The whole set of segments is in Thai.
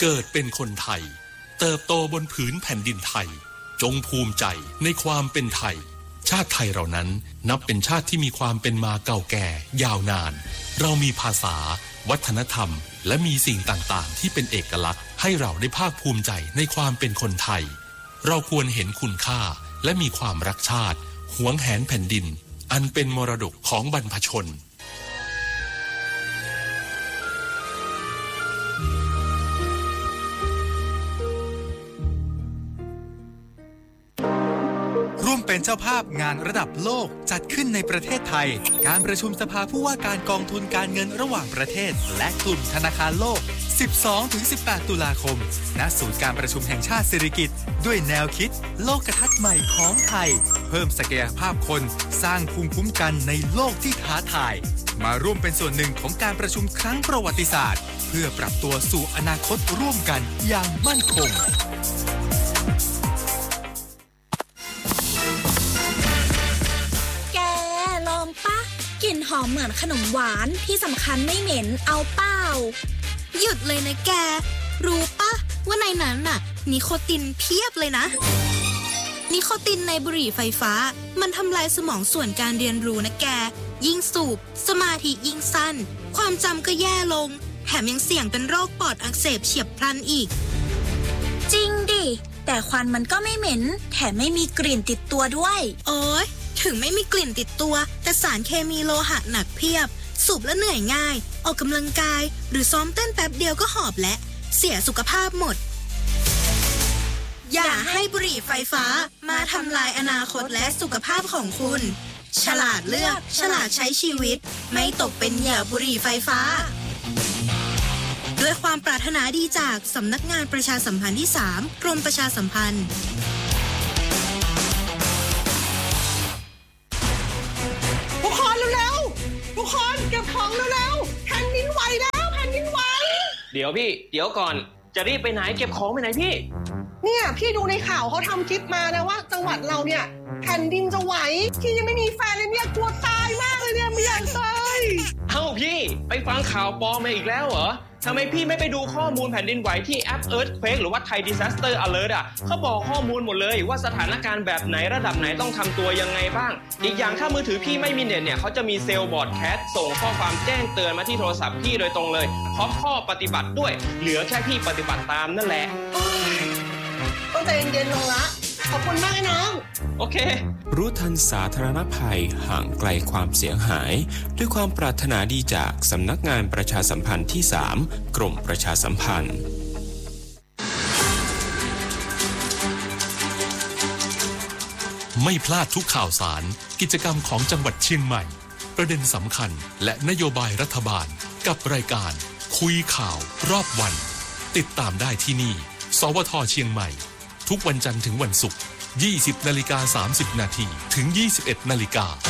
เกิดเป็นคนไทยเติบโตบนผืนแผ่นดินไทยจงภูมิใจในความเป็นไทยชาติไทยเรานั้นนับเป็นชาติที่มีความเป็นมาเก่าแก่ยาวนานเรามีภาษาวัฒนธรรมและมีสิ่งต่างๆที่เป็นเอกลักษณ์ให้เราได้ภาคภูมิใจในความเป็นคนไทยเราควรเห็นคุณค่าและมีความรักชาติหวงแหนแผ่นดินอันเป็นมรดกของบรรพชนร่วมเป็นเจ้าภาพงานระดับโลกจัดขึ้นในประเทศไทยการประชุมสภาผู้ว่าการกองทุนการเงินระหว่างประเทศและกลุ่มธนาคารโลก 12-18 ตุลาคมณศูนย์การประชุมแห่งชาติสิริกิติ์ด้วยแนวคิดโลกทัศน์ใหม่ของไทยเพิ่มศักยภาพคนสร้างภูมิคุ้มกันในโลกที่ท้าทายมาร่วมเป็นส่วนหนึ่งของการประชุมครั้งประวัติศาสตร์เพื่อปรับตัวสู่อนาคตร่วมกันอย่างมั่นคงกลิ่นหอมเหมือนขนมหวานที่สำคัญไม่เหม็นเอาเป้าหยุดเลยนะแกรู้ปะว่าในนั้นน่ะนิโคตินเพียบเลยนะนิโคตินในบุหรี่ไฟฟ้ามันทำลายสมองส่วนการเรียนรู้นะแกยิ่งสูบสมาธิยิ่งสั้นความจำก็แย่ลงแถมยังเสี่ยงเป็นโรคปอดอักเสบเฉียบพลันอีกจริงดิแต่ควันมันก็ไม่เหม็นแถมไม่มีกลิ่นติดตัวด้วยโอ๊ยถึงไม่มีกลิ่นติดตัวแต่สารเคมีโลหะหนักเพียบสูบแล้วเหนื่อยง่ายออกกำลังกายหรือซ้อมเต้นแป๊บเดียวก็หอบและเสียสุขภาพหมดอย่าให้บุหรี่ไฟฟ้ามาทำลายอนาคตและสุขภาพของคุณฉลาดเลือกฉลาดใช้ชีวิตไม่ตกเป็นเหยื่อบุหรี่ไฟฟ้าด้วยความปรารถนาดีจากสำนักงานประชาสัมพันธ์ที่ 3 กรมประชาสัมพันธ์ทุกคนเก็บของเร็วๆแผ่นดินไหวแล้วแผ่นดินไหวเดี๋ยวพี่เดี๋ยวก่อนจะรีบไปไหนเก็บของไปไหนพี่เนี่ยพี่ดูในข่าวเขาทำคลิปมานะว่าจังหวัดเราเนี่ยแผ่นดินจะไหวพี่ยังไม่มีแฟนเลยเนี่ยกลัวตายมากเลยเนี่ยไม่อยากตายเอ้าพี่ไปฟังข่าวปลอมมาอีกแล้วเหรอทำไมพี่ไม่ไปดูข้อมูลแผ่นดินไหวที่แอป Earthquake หรือว่า Thai Disaster Alert เขาบอกข้อมูลหมดเลยว่าสถานการณ์แบบไหนระดับไหนต้องทำตัวยังไงบ้างอีกอย่างถ้ามือถือพี่ไม่มีเน็ตเนี่ยเขาจะมีเซลล์บอร์ดแคสส่งข้อความแจ้งเตือนมาที่โทรศัพท์พี่โดยตรงเลยพร้อมข้อปฏิบัติด้วยเหลือแค่พี่ปฏิบัติตามนั่นแหละต้องใจเย็นๆลงละขอบคุณมากน้องโอเครู้ทันสาธารณภัยห่างไกลความเสียหายด้วยความปรารถนาดีจากสำนักงานประชาสัมพันธ์ที่ 3 กรมประชาสัมพันธ์ไม่พลาดทุกข่าวสารกิจกรรมของจังหวัดเชียงใหม่ประเด็นสำคัญและนโยบายรัฐบาลกับรายการคุยข่าวรอบวันติดตามได้ที่นี่สวท.เชียงใหม่ทุกวันจันทร์ถึงวันศุกร์ 20:30 น.ถึง 21:00 น.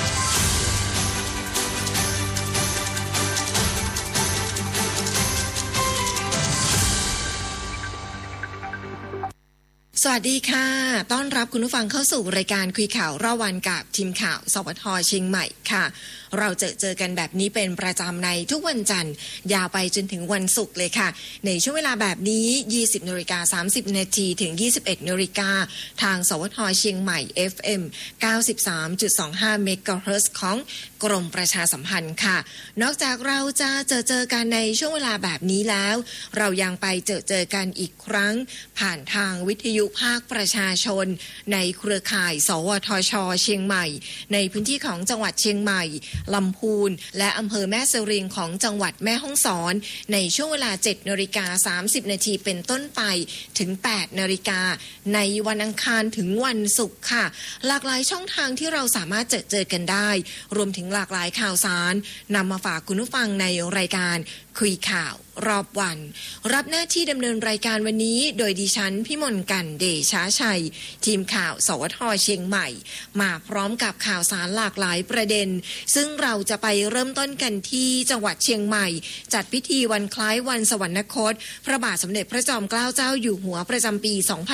สวัสดีค่ะต้อนรับคุณผู้ฟังเข้าสู่รายการคุยข่าวรอบวันกับทีมข่าวสวท.เชียงใหม่ค่ะเราเจอกันแบบนี้เป็นประจำในทุกวันจันทร์ยาวไปจนถึงวันศุกร์เลยค่ะในช่วงเวลาแบบนี้ 20:30 น.ถึง 21:00 น.ทางสวท.เชียงใหม่ FM 93.25 เมกะเฮิรตซ์ของกรมประชาสัมพันธ์ค่ะนอกจากเราจะเจอกันในช่วงเวลาแบบนี้แล้วเรายังไปเจอกันอีกครั้งผ่านทางวิทยุภาคประชาชนในเครือข่ายสวทช.เชียงใหม่ในพื้นที่ของจังหวัดเชียงใหม่ลำพูนและอำเภอแม่เสรียงของจังหวัดแม่ฮ่องสอนในช่วงเวลา 7:30 น.เป็นต้นไปถึง 8:00 น.ในวันอังคารถึงวันศุกร์ค่ะหลากหลายช่องทางที่เราสามารถเจอกันได้รวมถึงหลากหลายข่าวสารนำมาฝากคุณผู้ฟังในรายการคุยข่าวรอบวันรับหน้าที่ดำเนินรายการวันนี้โดยดิฉันพิมลกันเดชาชัยทีมข่าวสวท.เชียงใหม่มาพร้อมกับข่าวสารหลากหลายประเด็นซึ่งเราจะไปเริ่มต้นกันที่จังหวัดเชียงใหม่จัดพิธีวันคล้ายวันสวรรคตพระบาทสมเด็จพระจอมเกล้าเจ้าอยู่หัวประจำปี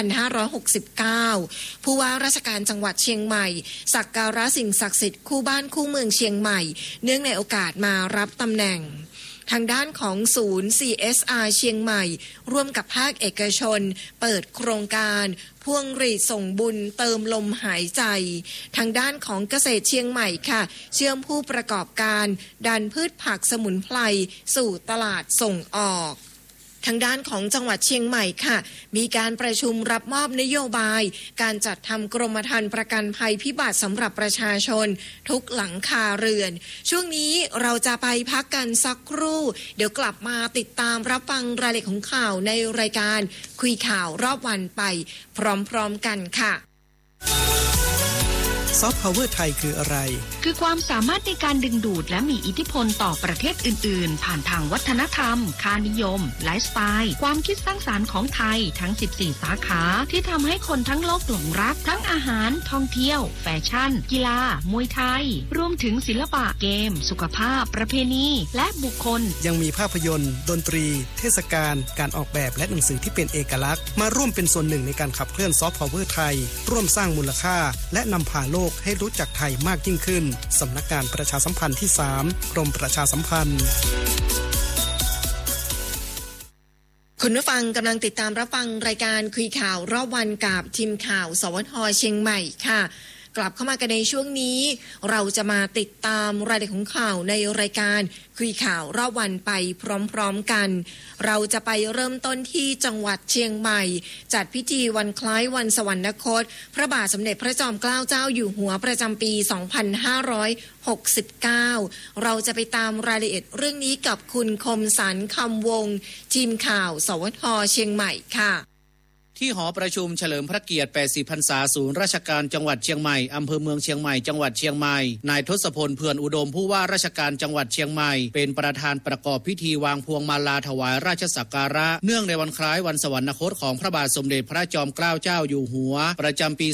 2569 ผู้ว่าราชการจังหวัดเชียงใหม่สักการะสิ่งศักดิ์สิทธิ์คู่บ้านคู่เมืองเชียงใหม่เนื่องในโอกาสมารับตำแหน่งทางด้านของศูนย์ CSR เชียงใหม่ร่วมกับภาคเอกชนเปิดโครงการพวงหรีดส่งบุญเติมลมหายใจทางด้านของเกษตรเชียงใหม่ค่ะเชื่อมผู้ประกอบการดันพืชผักสมุนไพรสู่ตลาดส่งออกทางด้านของจังหวัดเชียงใหม่ค่ะมีการประชุมรับมอบนโยบายการจัดทำกรมธรรม์ประกันภัยพิบัติสำหรับประชาชนทุกหลังคาเรือนช่วงนี้เราจะไปพักกันสักครู่เดี๋ยวกลับมาติดตามรับฟังรายละเอียดของข่าวในรายการคุยข่าวรอบวันไปพร้อมๆกันค่ะซอฟต์พาวเวอร์ไทยคืออะไรคือความสามารถในการดึงดูดและมีอิทธิพลต่อประเทศอื่นๆผ่านทางวัฒนธรรมค่านิยมไลฟ์สไตล์ความคิดสร้างสรรค์ของไทยทั้ง14สาขาที่ทำให้คนทั้งโลกหลงรักทั้งอาหารท่องเที่ยวแฟชั่นกีฬามวยไทยรวมถึงศิลปะเกมสุขภาพประเพณีและบุคคลยังมีภาพยนตร์ดนตรีเทศกาลการออกแบบและหนังสือที่เป็นเอกลักษณ์มาร่วมเป็นส่วนหนึ่งในการขับเคลื่อนซอฟต์พาวเวอร์ไทยร่วมสร้างมูลค่าและนำพาโลกให้รู้จักไทยมากยิ่งขึ้นสำนักงานประชาสัมพันธ์ที่3กรมประชาสัมพันธ์คุณผู้ฟังกำลังติดตามรับฟังรายการคุยข่าวรอบวันกับทีมข่าวสวท.เชียงใหม่ค่ะกลับเข้ามากันในช่วงนี้เราจะมาติดตามรายละเอียดของข่าวในรายการคุยข่าวรอบวันไปพร้อมๆกันเราจะไปเริ่มต้นที่จังหวัดเชียงใหม่จัดพิธีวันคล้ายวันสวรรคตพระบาทสมเด็จพระจอมเกล้าเจ้าอยู่หัวประจำปี 2569 เราจะไปตามรายละเอียดเรื่องนี้กับคุณคมสันต์คำวงศ์ทีมข่าวสวท.เชียงใหม่ค่ะที่หอประชุมเฉลิมพระเกียรติ80พรรษาศูนย์ราชการจังหวัดเชียงใหม่อำเภอเมืองเชียงใหม่จังหวัดเชียงใหม่นายทศพลเผื่อนอุดมผู้ว่าราชการจังหวัดเชียงใหม่เป็นประธานประกอบพิธีวางพวงมาลาถวายราชสักการะเนื่องในวันคล้ายวันสวรรคตของพระบาทสมเด็จพระจอมเกล้าเจ้าอยู่หัวประจำปี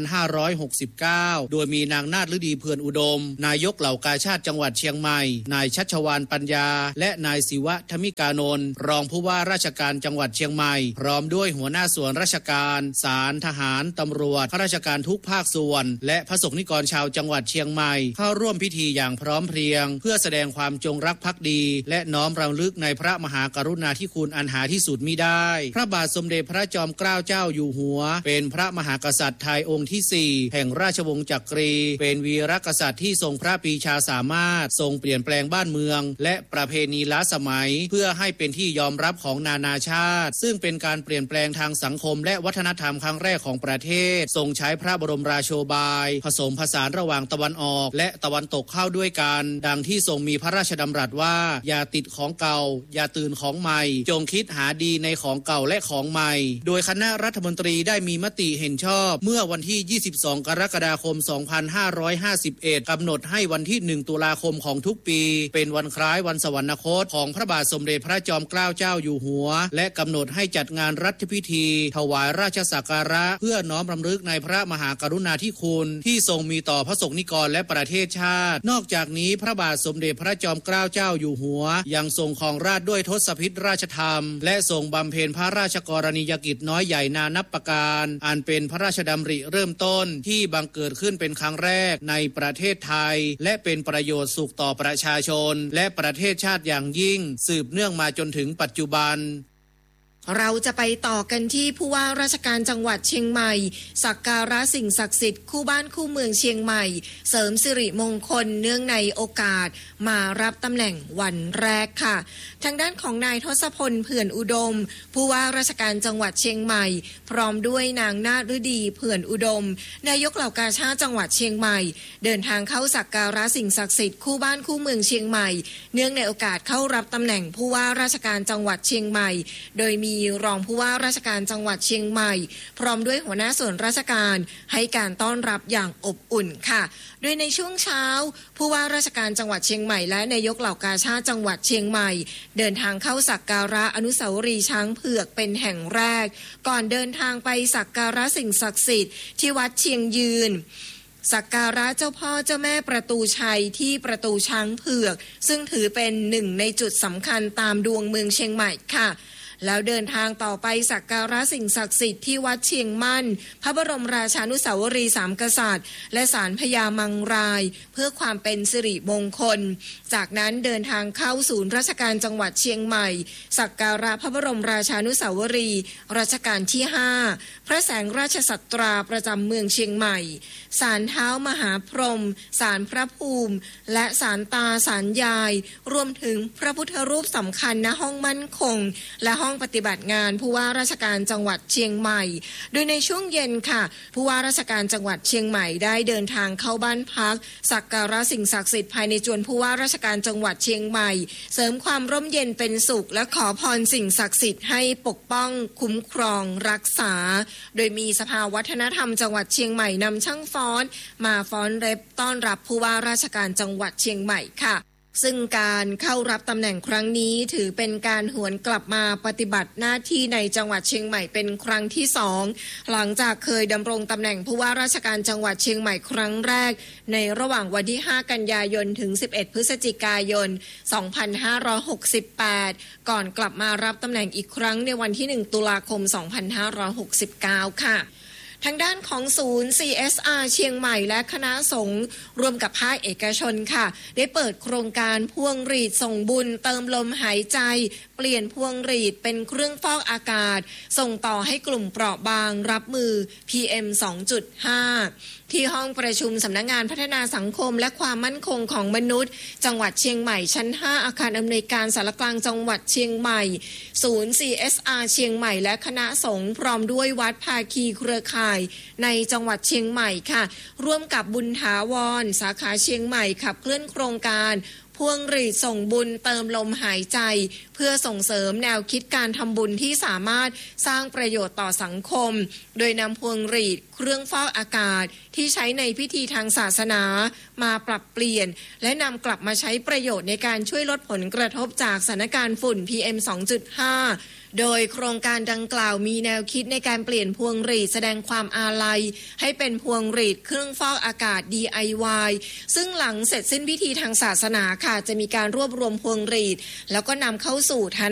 2569 โดยมีนางนาถฤดีเผื่อนอุดมนายกเหล่ากาชาติจังหวัดเชียงใหม่นายชัชวาลปัญญาและนายศิวะธมิกานนท์รองผู้ว่าราชการจังหวัดเชียงใหม่พร้อมด้วยหัวหน้าส่วนราชการศาลทหารตำรวจข้าราชการทุกภาคส่วนและพระสงฆ์นิกรชาวจังหวัดเชียงใหม่เข้าร่วมพิธีอย่างพร้อมเพรียงเพื่อแสดงความจงรักภักดีและน้อมรำลึกในพระมหากรุณาธิคุณอันหาที่สุดมิได้พระบาทสมเด็จพระจอมเกล้าเจ้าอยู่หัวเป็นพระมหากษัตริย์ไทยองค์ที่4แห่งราชวงศ์จักรีเป็นวีรกษัตริย์ที่ทรงพระปรีชาสามารถทรงเปลี่ยนแปลงบ้านเมืองและประเพณีล้าสมัยเพื่อให้เป็นที่ยอมรับของนานาชาติซึ่งเป็นการเปลี่ยนแปลงทางสังคมและวัฒนธรรมครั้งแรกของประเทศทรงใช้พระบรมราโชบายผสมผสานระหว่างตะวันออกและตะวันตกเข้าด้วยกันดังที่ทรงมีพระราชดำรัสว่าอย่าติดของเก่าอย่าตื่นของใหม่จงคิดหาดีในของเก่าและของใหม่โดยคณะรัฐมนตรีได้มีมติเห็นชอบเมื่อวันที่22กรกฎาคม2551กำหนดให้วันที่1ตุลาคมของทุกปีเป็นวันคล้ายวันสวรรคตของพระบาทสมเด็จพระจอมเกล้าเจ้าอยู่หัวและกำหนดให้จัดงานรัฐพิธีถวายราชสักการะเพื่อน้อมรำลึกในพระมหากรุณาธิคุณที่ทรงมีต่อพระสงฆ์นิกรและประเทศชาตินอกจากนี้พระบาทสมเด็จพระจอมเกล้าเจ้าอยู่หัวยังทรงครองราชย์ด้วยทศพิธราชธรรมและทรงบำเพ็ญพระราชกรณียกิจน้อยใหญ่นานับประการอันเป็นพระราชดำริเริ่มต้นที่บังเกิดขึ้นเป็นครั้งแรกในประเทศไทยและเป็นประโยชน์สุขต่อประชาชนและประเทศชาติอย่างยิ่งสืบเนื่องมาจนถึงปัจจุบันเราจะไปต่อกันที่ผู้ว่าราชการจังหวัดเชียงใหม่สักการะสิ่งศักดิ์สิทธิ์คู่บ้านคู่เมืองเชียงใหม่เสริมสิริมงคลเนื่องในโอกาสมารับตำแหน่งวันแรกค่ะทางด้านของนายทศพลเผื่อนอุดมผู้ว่าราชการจังหวัดเชียงใหม่พร้อมด้วยนางนาถฤดีเผื่อนอุดมนายกเหล่ากาชาติจังหวัดเชียงใหม่เดินทางเข้าสักการะสิ่งศักดิ์สิทธิ์คู่บ้านคู่เมืองเชียงใหม่เนื่องในโอกาสเข้ารับตำแหน่งผู้ว่าราชการจังหวัดเชียงใหม่โดยมีรองผู้ว่าราชการจังหวัดเชียงใหม่พร้อมด้วยหัวหน้าส่วนราชการให้การต้อนรับอย่างอบอุ่นค่ะโดยในช่วงเช้าผู้ว่าราชการจังหวัดเชียงใหม่และนายกเหล่ากาชาติจังหวัดเชียงใหม่เดินทางเข้าสักการะอนุสาวรีย์ช้างเผือกเป็นแห่งแรกก่อนเดินทางไปสักการะสิ่งศักดิ์สิทธิ์ที่วัดเชียงยืนสักการะเจ้าพ่อเจ้าแม่ประตูชัยที่ประตูช้างเผือกซึ่งถือเป็นหนึ่งในจุดสำคัญตามดวงเมืองเชียงใหม่ค่ะแล้วเดินทางต่อไปสักการะสิ่งศักดิ์สิทธิ์ที่วัดเชียงมั่นพระบรมราชานุสาวรีย์สามกษัตริย์และศาลพญามังรายเพื่อความเป็นสิริมงคลจากนั้นเดินทางเข้าศูนย์ราชการจังหวัดเชียงใหม่สักการะพระบรมราชานุสาวรีย์รัชกาลที่5พระแสงราชสัตราประจำเมืองเชียงใหม่ศาลเท้ามหาพรหมศาลพระภูมิและศาลตาศาลยายรวมถึงพระพุทธรูปสำคัญณห้องมั่นคงและห้องปฏิบัติงานผู้ว่าราชการจังหวัดเชียงใหม่โดยในช่วงเย็นค่ะผู้ว่าราชการจังหวัดเชียงใหม่ได้เดินทางเข้าบ้านพักสักการะสิ่งศักดิ์สิทธิ์ภายในจวนผู้ว่าราชการจังหวัดเชียงใหม่เสริมความร่มเย็นเป็นสุขและขอพรสิ่งศักดิ์สิทธิ์ให้ปกป้องคุ้มครองรักษาโดยมีสภาวัฒนธรรมจังหวัดเชียงใหม่นำช่างฟ้อนมาฟ้อนเร็บต้อนรับผู้ว่าราชการจังหวัดเชียงใหม่ค่ะซึ่งการเข้ารับตำแหน่งครั้งนี้ถือเป็นการหวนกลับมาปฏิบัติหน้าที่ในจังหวัดเชียงใหม่เป็นครั้งที่2หลังจากเคยดำรงตำแหน่งผู้ว่าราชการจังหวัดเชียงใหม่ครั้งแรกในระหว่างวันที่5กันยายนถึง11พฤศจิกายน2568ก่อนกลับมารับตำแหน่งอีกครั้งในวันที่1ตุลาคม2569ค่ะทางด้านของศูนย์ CSR เชียงใหม่และคณะสงฆ์รวมกับภาคเอกชนค่ะได้เปิดโครงการพวงหรีดส่งบุญเติมลมหายใจเปลี่ยนพวงหรีดเป็นเครื่องฟอกอากาศส่งต่อให้กลุ่มเปราะบางรับมือ PM 2.5 ที่ห้องประชุมสำนักงานพัฒนาสังคมและความมั่นคงของมนุษย์จังหวัดเชียงใหม่ชั้น5อาคารอำนวยการสารกลางจังหวัดเชียงใหม่ศูนย์ CSR เชียงใหม่และคณะสงฆ์พร้อมด้วยวัดภาคีเครือข่ายในจังหวัดเชียงใหม่ค่ะร่วมกับบุญถาวรสาขาเชียงใหม่ขับเคลื่อนโครงการพวงหรีดส่งบุญเติมลมหายใจเพื่อส่งเสริมแนวคิดการทำบุญที่สามารถสร้างประโยชน์ต่อสังคมโดยนำพวงหรีดเครื่องฟอกอากาศที่ใช้ในพิธีทางศาสนามาปรับเปลี่ยนและนำกลับมาใช้ประโยชน์ในการช่วยลดผลกระทบจากสถานการณ์ฝุ่น PM 2.5 โดยโครงการดังกล่าวมีแนวคิดในการเปลี่ยนพวงหรีดแสดงความอาลัยให้เป็นพวงหรีดเครื่องฟอกอากาศ DIY ซึ่งหลังเสร็จสิ้นพิธีทางศาสนาค่ะจะมีการรวบรวมพวงหรีดแล้วก็นำเข้าสู่ฐานะ